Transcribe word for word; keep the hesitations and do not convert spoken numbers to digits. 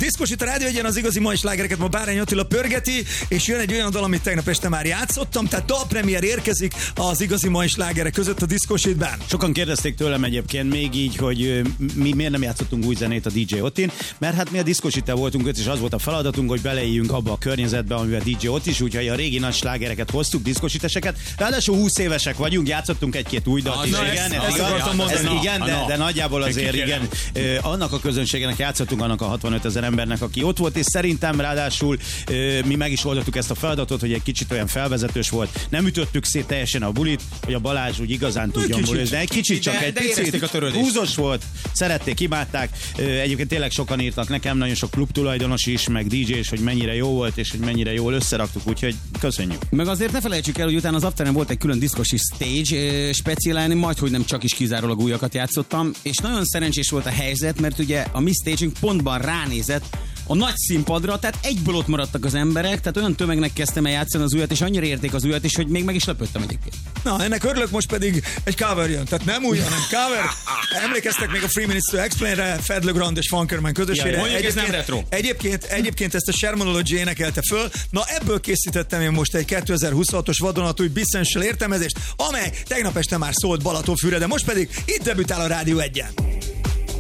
Diszkos itt a Rádió Egyen, az igazi mai slágereket ma Bárány Attila pörgeti, és jön egy olyan dal, amit tegnap este már játszottam, tehát dalpremiér érkezik az igazi mai slágerek között a Diszkos Hitben. Sokan kérdezték tőlem egyébként még így, hogy mi miért nem játszottunk új zenét a dé dzsé Ottin, mert hát mi a Diszkos Hitten voltunk, és az volt a feladatunk, hogy beleéljünk abba a környezetbe, amiben a dé dzsé Ott is, úgyhogy a régi nagy slágereket hoztuk, diszkositeseket. Ráadásul húsz évesek vagyunk, játszottunk egy-két új dalt is, igen, ez, ez, ez, igen, de, de nagyjából azért igen, annak a közönségnek játszottunk, annak a hatvanöt ezer embernek, aki ott volt, és szerintem ráadásul mi meg is oldottuk ezt a feladatot, hogy egy kicsit olyan felvezetős volt. Nem ütöttük szét teljesen a bulit, hogy a Balázs úgy igazán tudjon bulizni, de egy kicsit csak, de, egy de picit húzos volt, szerették, imádták. Egyébként tényleg sokan írtak nekem, nagyon sok klub tulajdonos is, meg dé dzsé is, hogy mennyire jó volt, és hogy mennyire jól összeraktuk, úgyhogy köszönjük. Meg azért ne felejtsük el, hogy utána az afteren volt egy külön diszkosi stage, speciálni, majd hogy nem csak is kizárólag újakat játszottam, és nagyon szerencsés volt a helyzet, mert ugye a mi staging pontban ránézett a nagy színpadra, tehát egyből ott maradtak az emberek, tehát olyan tömegnek kezdtem el játszani az újat, és annyira érték az újat is, hogy még meg is lepődtem egyébként. Na, ennek örülök, most pedig egy cover jön, tehát nem új, hanem cover. Emlékeztek még a Three Minutes to Explain-re, Fed Legrand és Funkerman közösségre. Ja, mondjuk, ez nem retro. Egyébként, egyébként ezt a Shermanology énekelte föl. Na, ebből készítettem én most egy kétezer-huszonhatos vadonatúj Bissential értelmezést, amely tegnap este már szólt Balatonfürre, de most pedig itt debütál a Rádió Egyen.